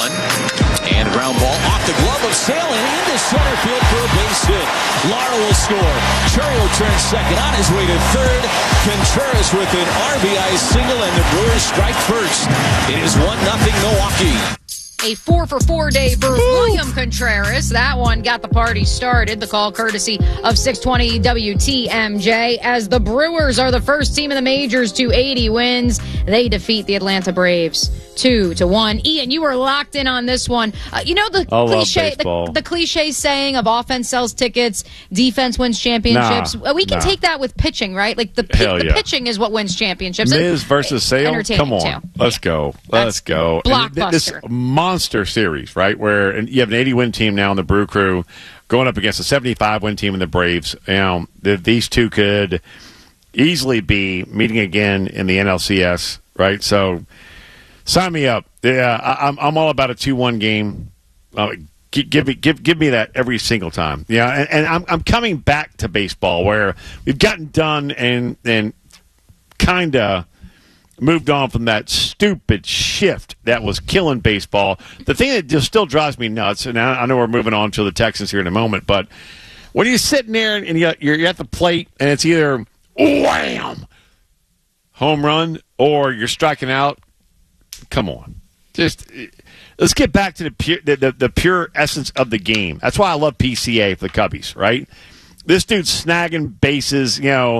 And ground ball off the glove of Sale and into center field for a base hit. Lara will score. Chourio turns second on his way to third. Contreras with an RBI single, and the Brewers strike first. It is 1-0 Milwaukee. A 4-for-4 day for William Contreras. That one got the party started. The call courtesy of 620 WTMJ. As the Brewers are the first team in the majors to 80 wins, they defeat the Atlanta Braves 2-1. Ian, you were locked in on this one. You know the cliche, the cliche saying of offense sells tickets, defense wins championships. We can take that with pitching, right? Like the pitching is what wins championships. Miz versus Sale. Come on, let's go. Blockbuster. This monster series, right? Where you have an 80-win team now in the Brew Crew going up against a 75-win team in the Braves. You know, these two could easily be meeting again in the NLCS, right? So sign me up. Yeah, I'm all about a 2-1 game. Give me that every single time. Yeah, and I'm coming back to baseball where we've gotten done and kind of moved on from that stupid shift that was killing baseball. The thing that just still drives me nuts, and I know we're moving on to the Texans here in a moment, but when you're sitting there and you're at the plate and it's either wham, home run, or you're striking out, come on. Just let's get back to the pure essence of the game. That's why I love PCA for the Cubbies, right? This dude's snagging bases,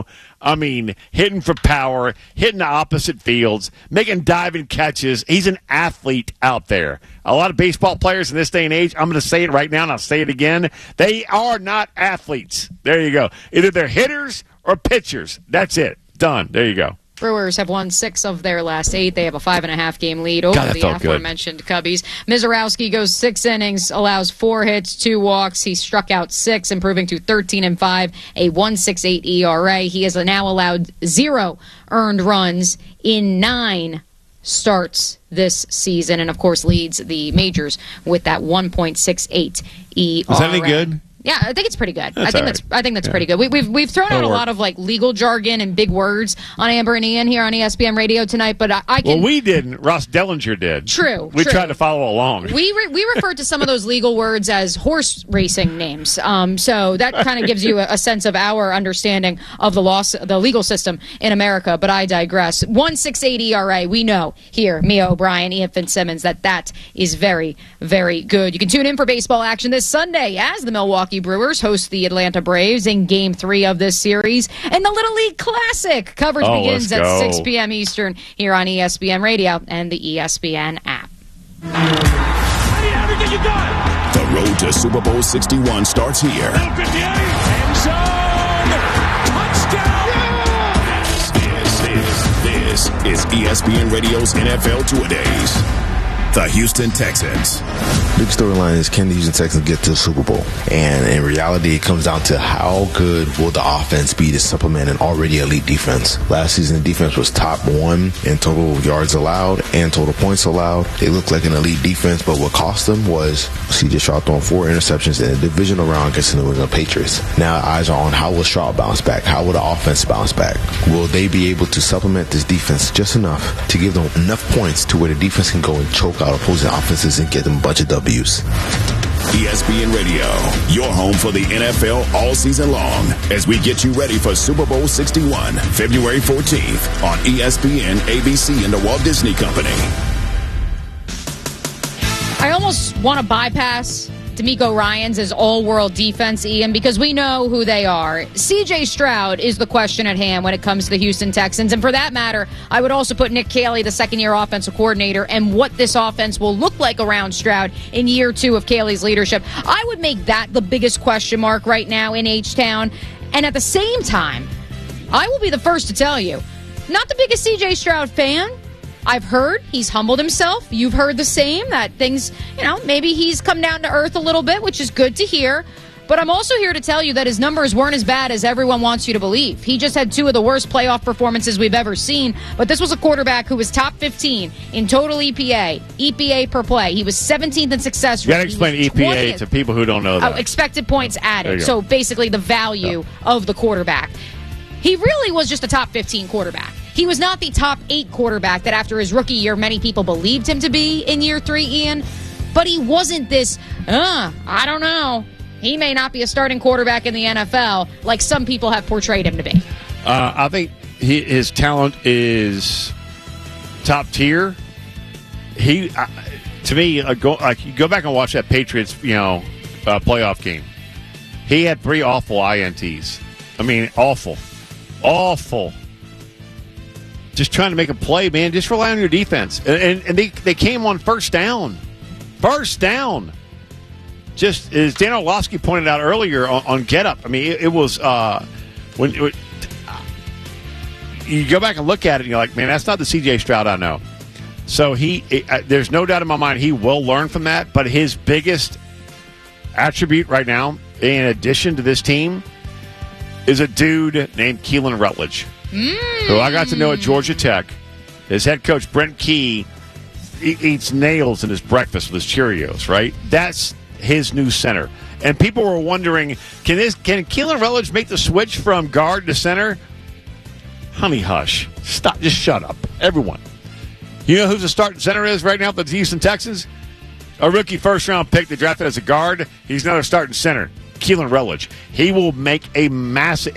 hitting for power, hitting the opposite fields, making diving catches. He's an athlete out there. A lot of baseball players in this day and age, I'm going to say it right now and I'll say it again, they are not athletes. There you go. Either they're hitters or pitchers. That's it. Done. There you go. Brewers have won 6 of their last 8. They have a 5.5-game lead over the aforementioned Cubbies. Mizorowski goes 6 innings, allows 4 hits, 2 walks. He struck out 6, improving to 13-5, a 1.68 ERA. He has now allowed 0 earned runs in 9 starts this season, and of course leads the majors with that 1.68 ERA. Is that any good? Yeah, I think it's pretty good. I think that's pretty good. We've thrown out a lot of legal jargon and big words on Amber and Ian here on ESPN Radio tonight, but I can. Well, we didn't. Ross Dellinger did. True. We tried to follow along. We referred to some of those legal words as horse racing names. So that kind of gives you a sense of our understanding of the legal system in America. But I digress. 1.68 ERA. We know here, Mia O'Brien, Ian Fitzsimmons, that is very, very good. You can tune in for baseball action this Sunday as the Milwaukee Brewers host the Atlanta Braves in Game 3 of this series. And the Little League Classic coverage begins at 6 p.m. Eastern here on ESPN Radio and the ESPN app. I need everything you got. The road to Super Bowl 61 starts here. End zone. Touchdown. This is ESPN Radio's NFL Two-A-Days. The Houston Texans. Big storyline is, can the Houston Texans get to the Super Bowl? And in reality, it comes down to how good will the offense be to supplement an already elite defense. Last season, the defense was top 1 in total yards allowed and total points allowed. They looked like an elite defense, but what cost them was C.J. Stroud throwing 4 interceptions in a divisional round against the New England Patriots. Now eyes are on how will Stroud bounce back? How will the offense bounce back? Will they be able to supplement this defense just enough to give them enough points to where the defense can go and choke out opposing offenses and get them a bunch of W's? ESPN Radio, your home for the NFL all season long, as we get you ready for Super Bowl 61, February 14th on ESPN, ABC, and the Walt Disney Company. I almost want to bypass D'Amico Ryans' all-world defense, Ian, because we know who they are. C.J. Stroud is the question at hand when it comes to the Houston Texans. And for that matter, I would also put Nick Caley, the second-year offensive coordinator, and what this offense will look like around Stroud in year 2 of Caley's leadership. I would make that the biggest question mark right now in H-Town. And at the same time, I will be the first to tell you, not the biggest C.J. Stroud fan. I've heard he's humbled himself. You've heard the same, that things, maybe he's come down to earth a little bit, which is good to hear. But I'm also here to tell you that his numbers weren't as bad as everyone wants you to believe. He just had 2 of the worst playoff performances we've ever seen. But this was a quarterback who was top 15 in total EPA per play. He was 17th in success rate. You got to explain EPA to people who don't know that. Expected points added. So basically the value of the quarterback. He really was just a top 15 quarterback. He was not the top 8 quarterback that after his rookie year many people believed him to be in year 3, Ian. but he wasn't this, I don't know. He may not be a starting quarterback in the NFL like some people have portrayed him to be. I think his talent is top tier. To me, you go back and watch that Patriots, playoff game. He had 3 awful INTs. I mean, awful. Just trying to make a play, man. Just rely on your defense. And they came on first down. Just as Dan Orlovsky pointed out earlier on Get Up, I mean, it was when you go back and look at it, and you're like, man, that's not the C.J. Stroud I know. So there's no doubt in my mind he will learn from that. But his biggest attribute right now, in addition to this team, is a dude named Keelan Rutledge, who I got to know at Georgia Tech. His head coach, Brent Key, eats nails in his breakfast with his Cheerios, right? That's his new center. And people were wondering, can Keelan Rutledge make the switch from guard to center? Honey, hush. Stop. Just shut up. Everyone. You know who's the starting center is right now for the Houston Texans? A rookie first-round pick they drafted as a guard. He's now a starting center. Keelan Rutledge. He will make a massive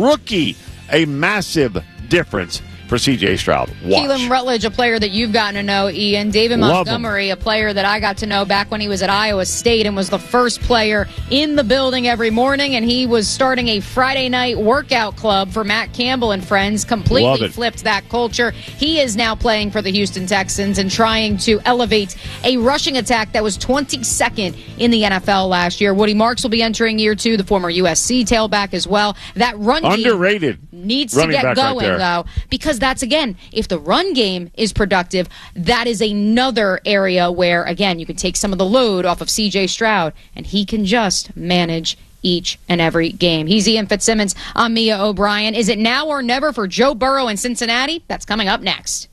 difference for C.J. Stroud. Watch. Keelan Rutledge, a player that you've gotten to know, Ian. David Montgomery, a player that I got to know back when he was at Iowa State and was the first player in the building every morning, and he was starting a Friday night workout club for Matt Campbell and friends. Completely flipped that culture. He is now playing for the Houston Texans and trying to elevate a rushing attack that was 22nd in the NFL last year. Woody Marks will be entering year 2, the former USC tailback as well. That run underrated game needs to get going, though, because that's, again, if the run game is productive, that is another area where, again, you can take some of the load off of C.J. Stroud, and he can just manage each and every game. He's Ian Fitzsimmons. I'm Mia O'Brien. Is it now or never for Joe Burrow in Cincinnati? That's coming up next.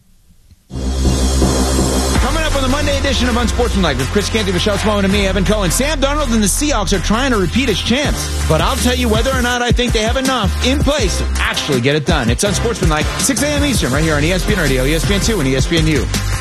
Coming up on the Monday edition of Unsportsmanlike with Chris Canty, Michelle Smallman, and me, Evan Cohen. Sam Darnold and the Seahawks are trying to repeat his chance. But I'll tell you whether or not I think they have enough in place to actually get it done. It's Unsportsmanlike, 6 a.m. Eastern, right here on ESPN Radio, ESPN2, and ESPNU.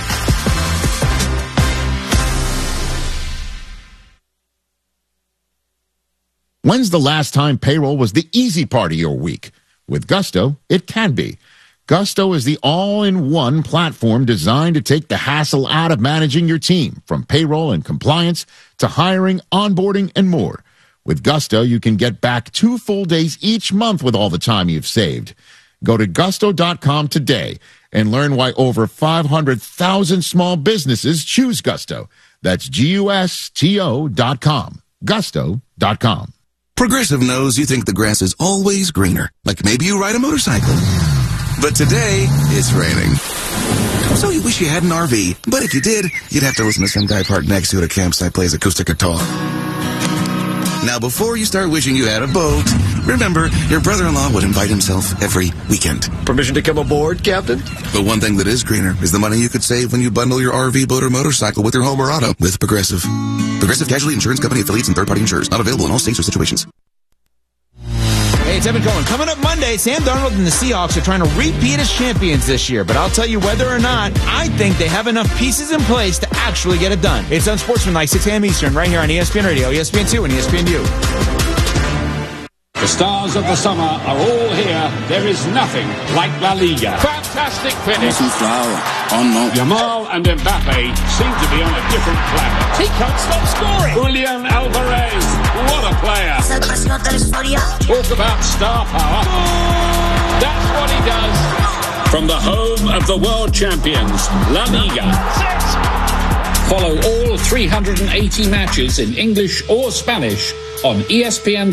When's the last time payroll was the easy part of your week? With Gusto, it can be. Gusto is the all-in-one platform designed to take the hassle out of managing your team, from payroll and compliance to hiring, onboarding, and more. With Gusto, you can get back 2 full days each month with all the time you've saved. Go to gusto.com today and learn why over 500,000 small businesses choose Gusto. That's GUSTO.com. Gusto.com. Progressive knows you think the grass is always greener, like maybe you ride a motorcycle. But today, it's raining. So you wish you had an RV, but if you did, you'd have to listen to some guy parked next to it at a campsite plays acoustic guitar. Now, before you start wishing you had a boat, remember, your brother-in-law would invite himself every weekend. Permission to come aboard, Captain? But one thing that is greener is the money you could save when you bundle your RV, boat, or motorcycle with your home or auto with Progressive. Progressive Casualty Insurance Company affiliates and third-party insurers. Not available in all states or situations. Hey, it's Evan Cohen. Coming up Monday, Sam Darnold and the Seahawks are trying to repeat as champions this year. But I'll tell you whether or not I think they have enough pieces in place to actually get it done. It's Unsportsmanlike, 6 a.m. Eastern, right here on ESPN Radio, ESPN2, and ESPNU. The stars of the summer are all here. There is nothing like La Liga. Fantastic finish. Yamal and Mbappe seem to be on a different planet. He can't stop scoring. Julian Alvarez, what a player. Talk about star power. That's what he does. From the home of the world champions, La Liga. Follow all 380 matches in English or Spanish on ESPN+.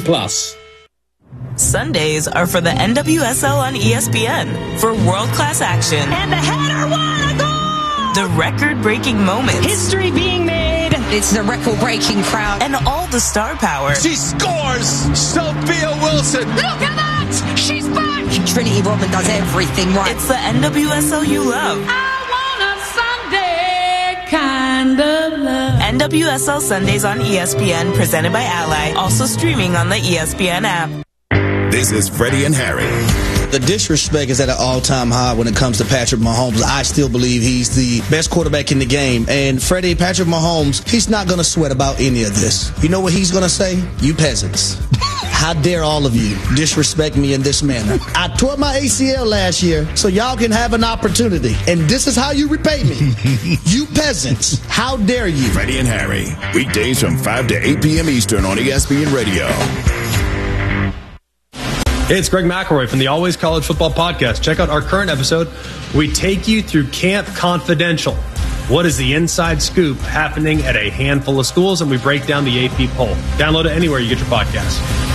Sundays are for the NWSL on ESPN for world-class action. And the header, what a goal! The record-breaking moments. History being made. It's the record-breaking crowd. And all the star power. She scores! Sophia Wilson! Look at that! She's back! Trinity Rodman does everything right. It's the NWSL you love. I want a Sunday kind of love. NWSL Sundays on ESPN, presented by Ally. Also streaming on the ESPN app. This is Freddie and Harry. The disrespect is at an all-time high when it comes to Patrick Mahomes. I still believe he's the best quarterback in the game. And Freddie, Patrick Mahomes, he's not going to sweat about any of this. You know what he's going to say? You peasants. How dare all of you disrespect me in this manner? I tore my ACL last year so y'all can have an opportunity. And this is how you repay me. You peasants. How dare you? Freddie and Harry. Weekdays from 5 to 8 p.m. Eastern on ESPN Radio. Hey, it's Greg McElroy from the Always College Football Podcast. Check out our current episode. We take you through Camp Confidential. What is the inside scoop happening at a handful of schools? And we break down the AP poll. Download it anywhere you get your podcasts.